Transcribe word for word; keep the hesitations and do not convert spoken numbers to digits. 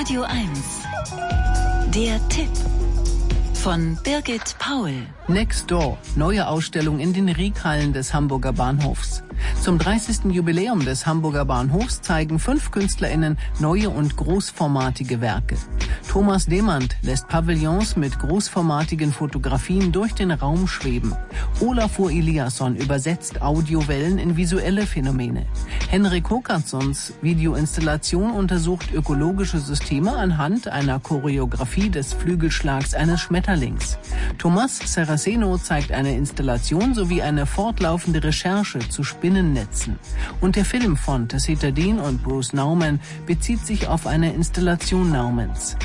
Radio eins. Der Tipp von Birgit Paul. Next Door, neue Ausstellung in den Riekhallen des Hamburger Bahnhofs. Zum dreißigsten Jubiläum des Hamburger Bahnhofs zeigen fünf KünstlerInnen neue und großformatige Werke. Thomas Demand lässt Pavillons mit großformatigen Fotografien durch den Raum schweben. Olafur Eliasson übersetzt Audiowellen in visuelle Phänomene. Henrik Håkanssons Videoinstallation untersucht ökologische Systeme anhand einer Choreografie des Flügelschlags eines Schmetterlings. Thomas Seraceno zeigt eine Installation sowie eine fortlaufende Recherche zu Spinnennetzen. Und der Film von Tessita Dean und Bruce Nauman bezieht sich auf eine Installation Naumans.